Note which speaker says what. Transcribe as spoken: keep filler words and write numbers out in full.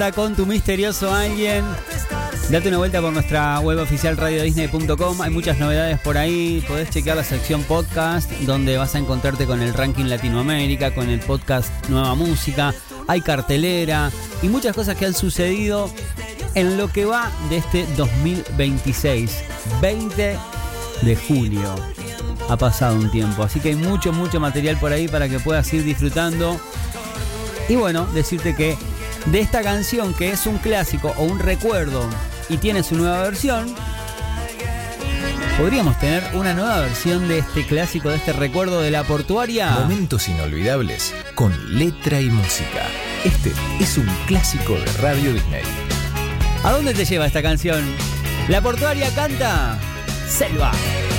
Speaker 1: con tu misterioso alguien. Date una vuelta por nuestra web oficial radio disney punto com. Hay muchas novedades por ahí. Podés chequear la sección podcast, donde vas a encontrarte con el ranking Latinoamérica, con el podcast Nueva Música. Hay cartelera y muchas cosas que han sucedido en lo que va de este dos mil veintiséis. veinte de julio. Ha pasado un tiempo, así que hay mucho, mucho material por ahí para que puedas ir disfrutando. Y bueno, decirte que de esta canción, que es un clásico o un recuerdo y tiene su nueva versión, podríamos tener una nueva versión de este clásico, de este recuerdo de La Portuaria.
Speaker 2: Momentos inolvidables con letra y música. Este es un clásico de Radio Disney.
Speaker 1: ¿A dónde te lleva esta canción? La Portuaria canta Selva.